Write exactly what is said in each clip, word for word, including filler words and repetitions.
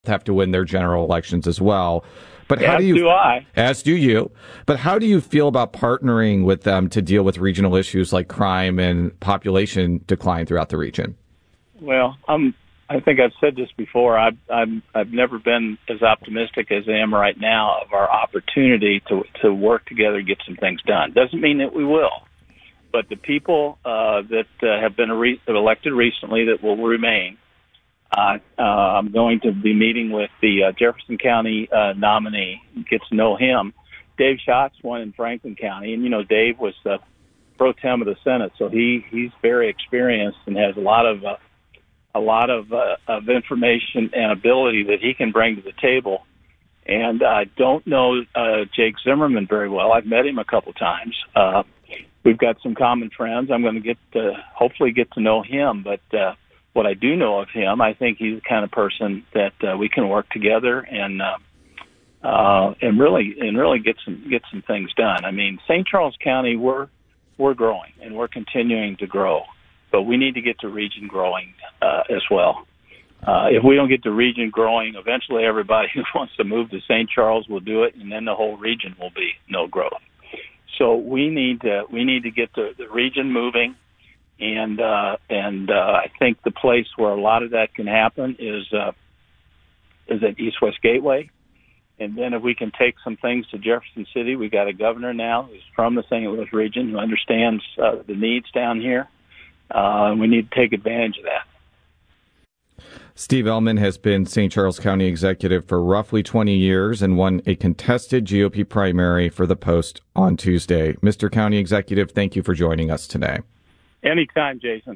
have to win their general elections as well. But how as do you? do I. As do you. But how do you feel about partnering with them to deal with regional issues like crime and population decline throughout the region? Well, I'm. I think I've said this before. I've, I've, I've never been as optimistic as I am right now of our opportunity to to work together and get some things done. Doesn't mean that we will, but the people uh, that uh, have been re- elected recently that will remain. Uh, uh, I'm going to be meeting with the uh, Jefferson County uh, nominee, get to know him. Dave Schatz won in Franklin County, and you know Dave was uh, pro tem of the Senate, so he he's very experienced and has a lot of uh, a lot of, uh, of information and ability that he can bring to the table. And I don't know uh, Jake Zimmerman very well. I've met him a couple times. Uh, we've got some common friends. I'm going to get to hopefully get to know him. But uh, what I do know of him, I think he's the kind of person that uh, we can work together and uh, uh, and really and really get some get some things done. I mean, Saint Charles County, we're we're growing and we're continuing to grow. But we need to get to region growing uh, as well. Uh, if we don't get to region growing, eventually everybody who wants to move to Saint Charles will do it, and then the whole region will be no growth. So we need to we need to get the, the region moving, and uh, and uh, I think the place where a lot of that can happen is uh, is at East West Gateway. And then if we can take some things to Jefferson City, we got a governor now who's from the Saint Louis region who understands uh, the needs down here. Uh, we need to take advantage of that. Steve Ehlmann has been Saint Charles County executive for roughly twenty years and won a contested G O P primary for the post on Tuesday. Mister County Executive, thank you for joining us today. Anytime, Jason.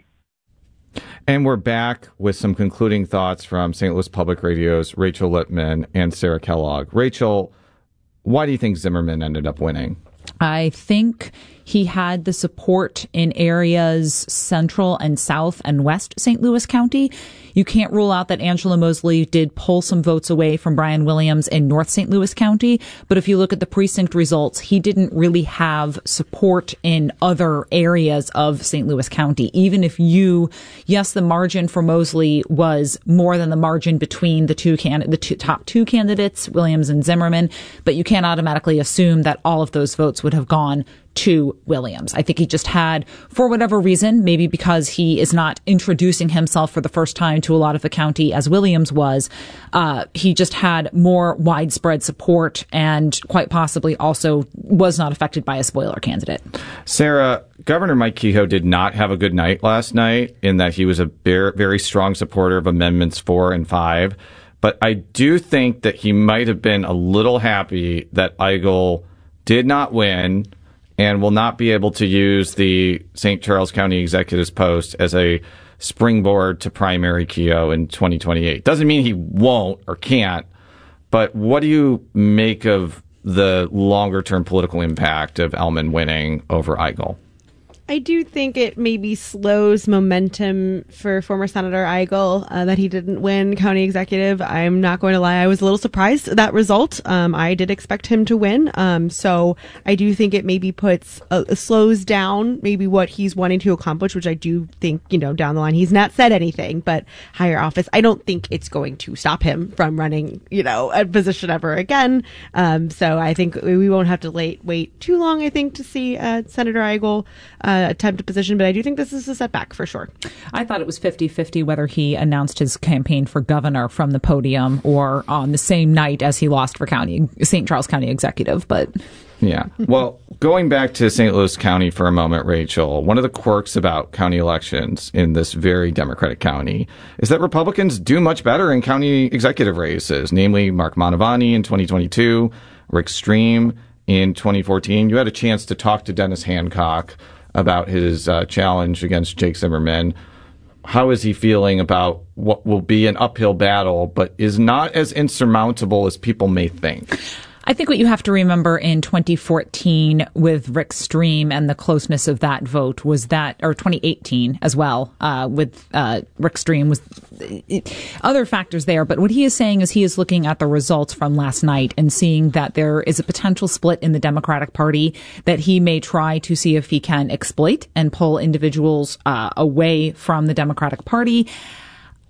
And we're back with some concluding thoughts from Saint Louis Public Radio's Rachel Lippman and Sarah Kellogg. Rachel, why do you think Zimmerman ended up winning? I think he had the support in areas central and south and west Saint Louis County. You can't rule out that Angela Mosley did pull some votes away from Brian Williams in North Saint Louis County. But if you look at the precinct results, he didn't really have support in other areas of Saint Louis County. Even if you, yes, the margin for Mosley was more than the margin between the two can, the two, top two candidates, Williams and Zimmerman, but you can't automatically assume that all of those votes would have gone to Williams. I think he just had, for whatever reason, maybe because he is not introducing himself for the first time to a lot of the county as Williams was, uh, he just had more widespread support and quite possibly also was not affected by a spoiler candidate. Sarah, Governor Mike Kehoe did not have a good night last night in that he was a very, very strong supporter of Amendments four and five. But I do think that he might have been a little happy that Eigel did not win and will not be able to use the Saint Charles County Executive's post as a springboard to primary Kehoe in twenty twenty-eight. Doesn't mean he won't or can't, but what do you make of the longer-term political impact of Ehlmann winning over Eigel? I do think it maybe slows momentum for former Senator Eigel uh, that he didn't win county executive. I'm not going to lie. I was a little surprised at that result. Um, I did expect him to win. Um, so I do think it maybe puts, uh, slows down maybe what he's wanting to accomplish, which I do think, you know, down the line, he's not said anything, but higher office. I don't think it's going to stop him from running, you know, a position ever again. Um, so I think we won't have to wait, wait too long, I think, to see uh, Senator Eigel uh, attempt a position, but I do think this is a setback for sure. I thought it was fifty-fifty whether he announced his campaign for governor from the podium or on the same night as he lost for county Saint Charles County executive, but yeah. Well, going back to Saint Louis County for a moment, Rachel, one of the quirks about county elections in this very Democratic county is that Republicans do much better in county executive races, namely Mark Mantovani in twenty twenty-two, Rick Stream in twenty fourteen. You had a chance to talk to Dennis Hancock about his uh, challenge against Jake Zimmerman. How is he feeling about what will be an uphill battle, but is not as insurmountable as people may think? I think what you have to remember in twenty fourteen with Rick Stream and the closeness of that vote was that, or twenty eighteen as well, uh, with uh, Rick Stream was it, other factors there. But what he is saying is he is looking at the results from last night and seeing that there is a potential split in the Democratic Party that he may try to see if he can exploit and pull individuals uh, away from the Democratic Party.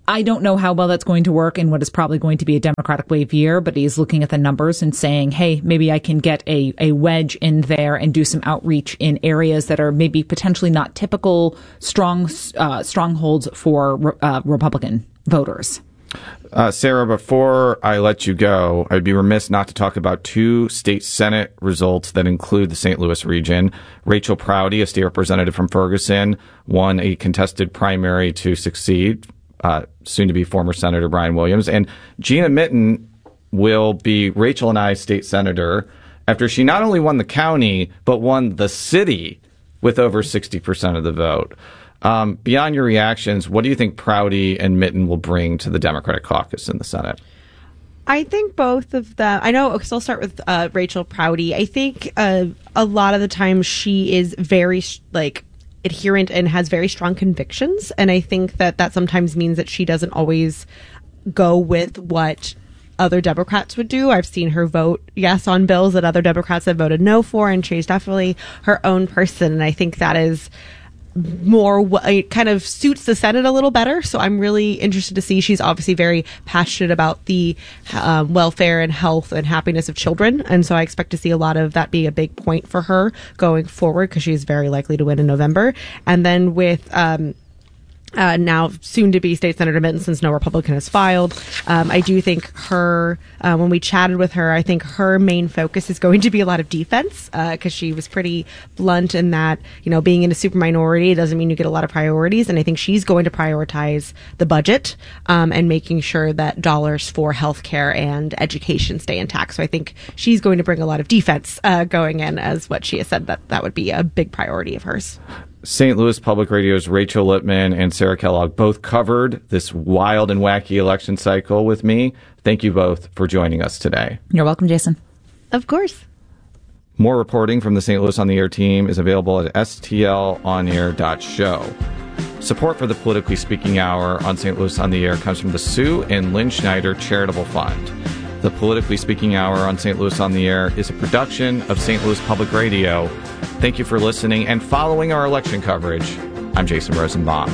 I don't know how well that's going to work in what is probably going to be a Democratic wave year, but he's looking at the numbers and saying, hey, maybe I can get a, a wedge in there and do some outreach in areas that are maybe potentially not typical strong uh, strongholds for uh, Republican voters. Uh, Sarah, before I let you go, I'd be remiss not to talk about two state Senate results that include the Saint Louis region. Rachel Prouty, a state representative from Ferguson, won a contested primary to succeed. Uh, soon to be former Senator Brian Williams. And Gina Mitten will be Rachel and I's state senator after she not only won the county, but won the city with over sixty percent of the vote. Um, beyond your reactions, what do you think Prouty and Mitten will bring to the Democratic caucus in the Senate? I think both of them. I know, because I'll start with uh, Rachel Prouty. I think uh, a lot of the time she is very, like, adherent and has very strong convictions, and I think that that sometimes means that she doesn't always go with what other Democrats would do. I've seen her vote yes on bills that other Democrats have voted no for, and she's definitely her own person, and I think that is more, it kind of suits the Senate a little better. So I'm really interested to see. She's obviously very passionate about the um, welfare and health and happiness of children. And so I expect to see a lot of that be a big point for her going forward, because she's very likely to win in November. And then with, um, Uh, now soon to be State Senator Mitten, since no Republican has filed. Um, I do think her, uh, when we chatted with her, I think her main focus is going to be a lot of defense, because uh, she was pretty blunt in that, you know, being in a super minority doesn't mean you get a lot of priorities. And I think she's going to prioritize the budget um, and making sure that dollars for healthcare and education stay intact. So I think she's going to bring a lot of defense uh, going in, as what she has said that that would be a big priority of hers. Saint Louis Public Radio's Rachel Lippman and Sarah Kellogg both covered this wild and wacky election cycle with me. Thank you both for joining us today. You're welcome, Jason. Of course. More reporting from the Saint Louis On the Air team is available at S T L on air dot show. Support for the Politically Speaking Hour on Saint Louis On the Air comes from the Sue and Lynn Schneider Charitable Fund. The Politically Speaking Hour on Saint Louis On the Air is a production of Saint Louis Public Radio. Thank you for listening and following our election coverage. I'm Jason Rosenbaum.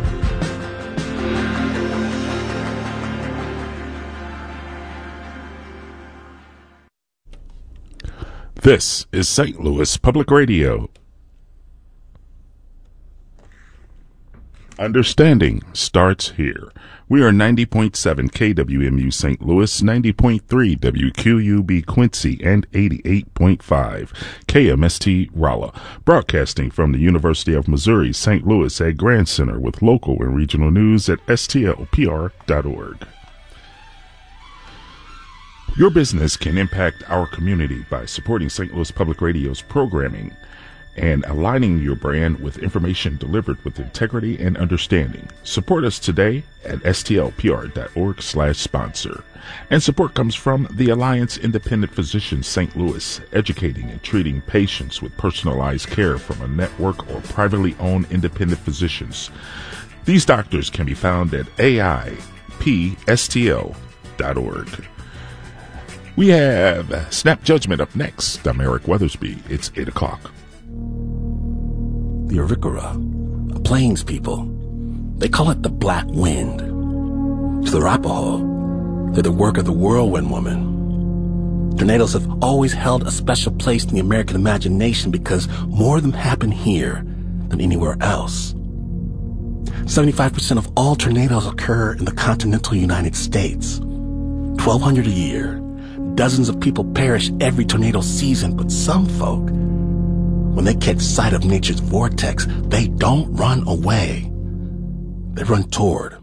This is Saint Louis Public Radio. Understanding starts here. We are ninety point seven K W M U Saint Louis, ninety point three W Q U B Quincy, and eighty-eight point five K M S T Rolla, broadcasting from the University of Missouri Saint Louis Ag Grant Center with local and regional news at S T L P R dot org. Your business can impact our community by supporting Saint Louis Public Radio's programming and aligning your brand with information delivered with integrity and understanding. Support us today at S T L P R dot org slash sponsor. And support comes from the Alliance Independent Physicians Saint Louis, educating and treating patients with personalized care from a network or privately owned independent physicians. These doctors can be found at A I P S T L dot org. We have Snap Judgment up next. I'm Eric Weathersby. It's eight o'clock. The Arikara, a Plains people. They call it the Black Wind. To the Arapaho, they're the work of the Whirlwind Woman. Tornadoes have always held a special place in the American imagination because more of them happen here than anywhere else. seventy-five percent of all tornadoes occur in the continental United States. twelve hundred a year. Dozens of people perish every tornado season, but some folk, when they catch sight of nature's vortex, they don't run away. They run toward.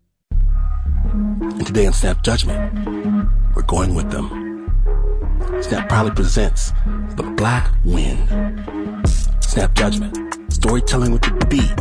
And today on Snap Judgment, we're going with them. Snap proudly presents The Black Wind. Snap Judgment, storytelling with the beat.